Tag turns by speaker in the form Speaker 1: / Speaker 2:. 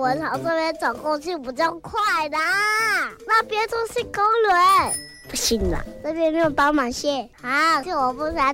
Speaker 1: 我朝这边走过去比较快的，那边就是公园。不行了，这边没有斑马线。好，是我不想